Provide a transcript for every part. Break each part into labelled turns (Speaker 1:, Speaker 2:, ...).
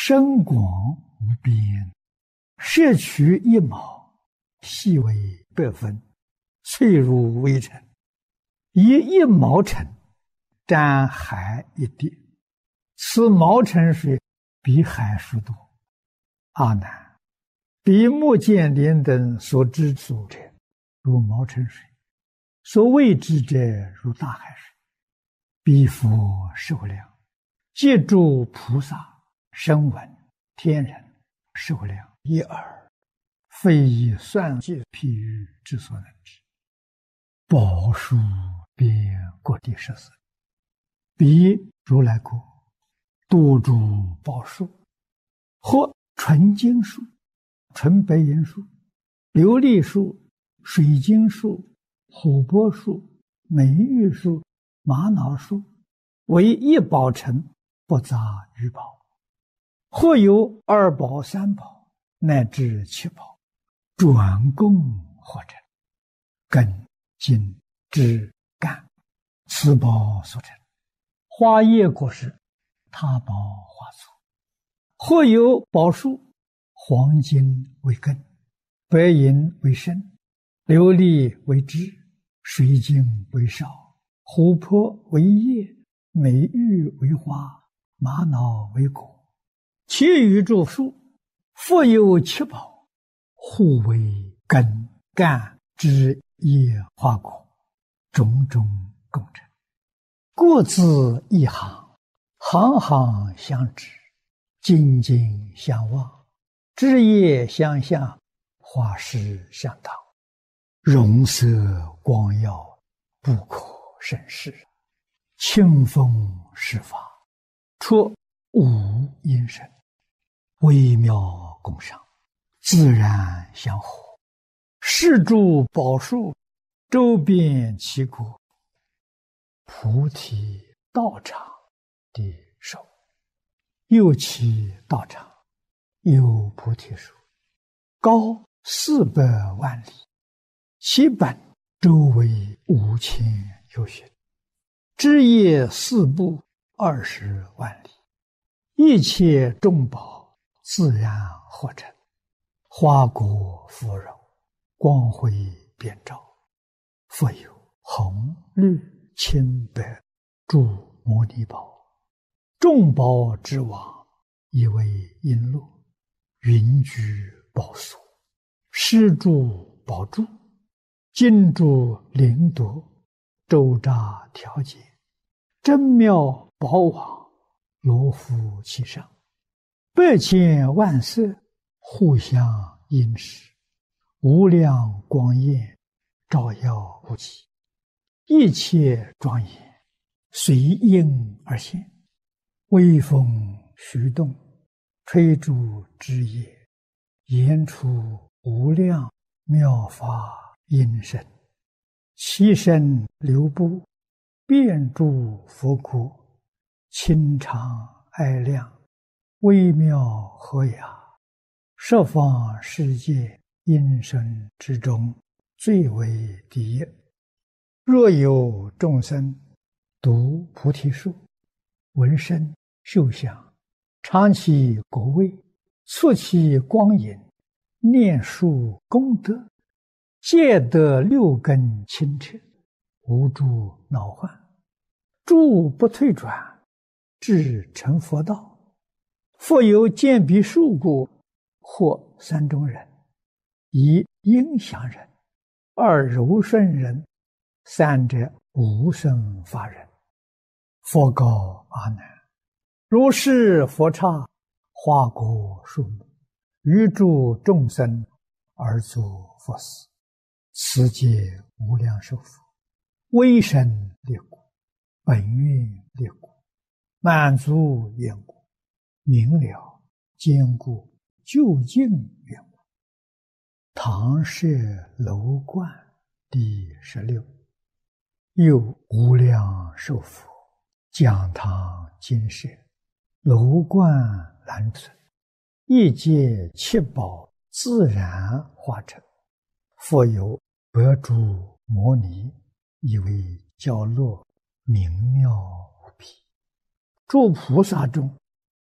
Speaker 1: 深广无边，摄取一毛，细为百分，碎入微尘。以一毛尘沾海一滴，此毛尘水比海数多。阿难，比目犍连等所知所者，如毛尘水；所未知者，如大海水。彼佛受量，借诸菩萨、声闻、天人受量一耳，非以算计譬喻之所能知。宝树遍各地14，彼如来国多诸宝树，或纯金树、纯白银树、琉璃树、水晶树、琥珀树、美玉树、玛瑙树，为一宝城，不杂于宝。或有2宝、3宝，乃至7宝，转供或成，根、茎、枝、干，此宝所成。花叶果实，他宝花簇。或有宝树，黄金为根，白银为身，琉璃为枝，水晶为少，琥珀为叶，美玉为花，玛瑙为果。其余诸树，复有7宝，互为根、干、枝、叶、花、果，种种共成。各自一行，行行相知，茎茎相望，枝叶相向，花实相当，容色光耀，不可胜视。清风施法，出无因声，微妙共赏，自然相合。是诸宝树，周遍其国，菩提道场的手。又其道场，有菩提树，高400万里，其本周围5000由旬，枝叶4部20万里，一切众宝自然合成，花果芙蓉，光辉遍照。复有红、绿、青、白诸摩尼宝，众宝之王，以为璎珞，云居宝所，施诸宝柱，金珠灵夺，周匝调节，真妙宝网，罗敷其上，100千万色，互相映饰，无量光焰，照耀无极，一切庄严，随应而现。微风徐动，吹诸枝叶，言出无量妙法音声，其声流布，遍诸佛国，清长哀亮，微妙和雅，十方世界音声之中，最为第一。若有众生读菩提树，闻声嗅香，尝其果味，触其光影，念树功德，皆得6根清澈，无诸恼患，诸不退转，至成佛道。复有见彼树故，或3种人：一应祥人，2柔顺人，3者无生法人。佛告阿难：如是佛刹，花果树木，于诸众生而作佛事，此皆无量寿佛，威神力故，本愿力故，满足愿故，明了坚固究竟愿故。唐舍楼观第16。又无量寿佛，讲堂金舍，楼观栏存，一界7宝自然化成。复有百诸摩尼，以为教落，明妙无比。诸菩萨中，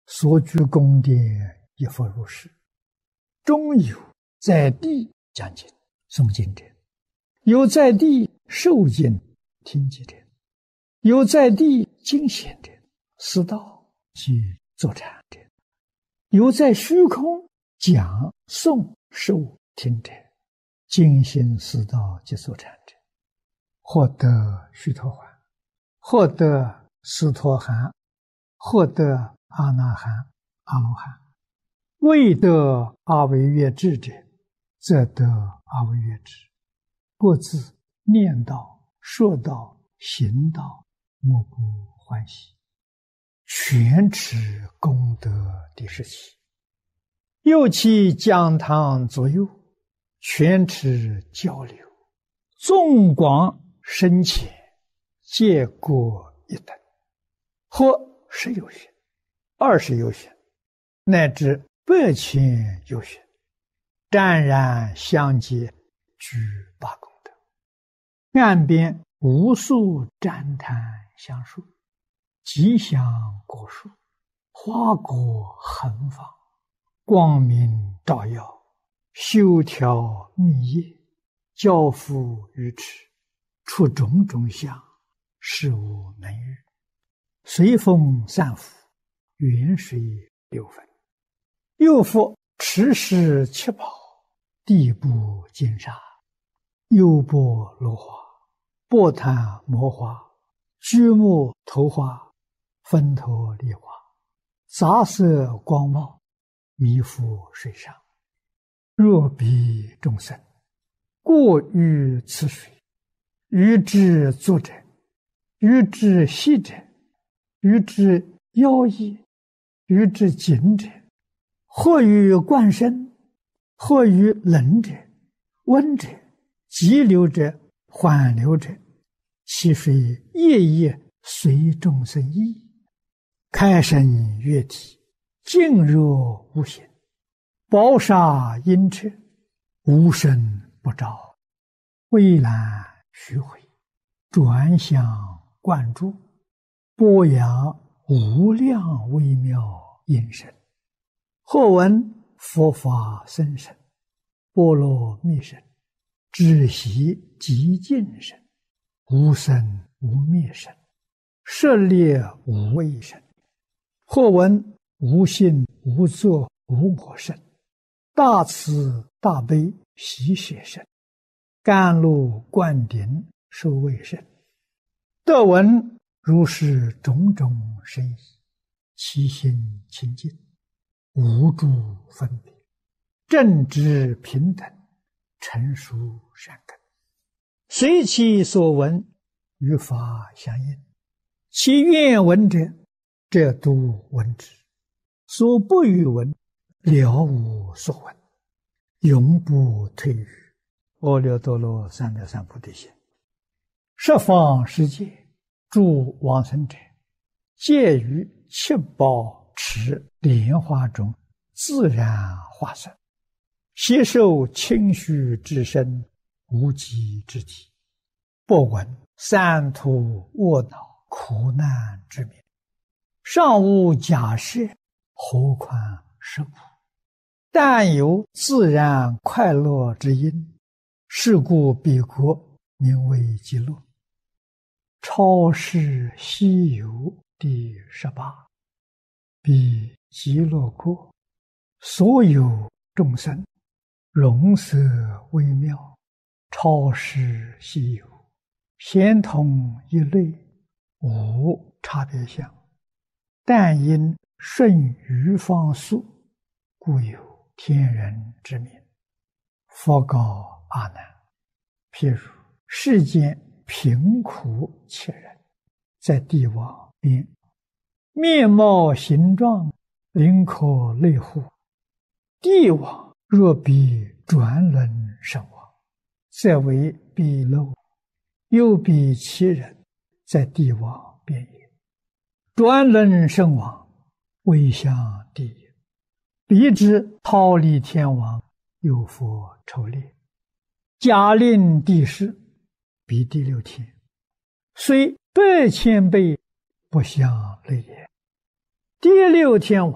Speaker 1: 所居宫殿亦复如是。中有在地讲经诵经者，有在地受经听经者，有在地经显者，思道及坐禅者，有在虚空讲诵受听者，精心思道及坐禅者，获得须陀洹，获得斯陀含，获得阿那含、阿罗汉。未得阿惟越致者，则得阿惟越致。各自念道、说道、行道，莫不欢喜。全持功德第17。又其讲堂左右，全持交流，纵广深浅，皆各一等，或10有寻、20有寻，乃至100千有寻，湛然相接，具8功德。岸边无数旃檀香树，吉祥果树，花果横放，光明照耀，修条密叶，交付于池，出种种相，事无能喻。随风散伏，远水流分。又复持世7宝，地部金沙，优波罗花，波檀摩花，居木头花，分头梨花，杂色光茂，弥覆水上。若彼众生过于此水，于之坐者，于之息者，于之腰翼，于之颈者，或于冠身，或于冷者、温者、急流者、缓流者，其水夜夜随众生意，开生悦体，静若无形，宝刹阴彻，无声不照，蔚蓝虚回，转向灌注，播扬无量微妙音声。或闻佛法僧声，波罗蜜声，止息极静声，无生无灭声，舍猎无畏声。或闻无性无作无我声，大慈大悲喜舍声，甘露灌顶受畏声。得闻如是种种声意，其心清净，无诸分别，正直平等，成熟善根，随其所闻，与法相应。其愿闻者，则度闻之；所不欲闻，了无所闻，永不退于阿耨多罗三藐三菩提心。十方世界诸往生者，皆于7宝池莲花中自然化身，悉受清虚之身，无极之体，不闻三途卧恼苦难之名，尚无假设，何况实无？但有自然快乐之因，是故彼国名为极乐。超世西游第18。彼极乐国，所有众生，容色微妙，超世稀有，咸同一类，无差别相。但因顺于方速，故有天人之名。佛告阿难：譬如世间贫苦切人，在地网边，面貌形状，灵可类乎。地网若比转轮身亡，则为彼漏；又比其人，在地网边也。转轮身亡，未向地也。彼之逃离天网，有佛抽猎，假令地势，彼第6天，虽100千倍不相类也。第6天网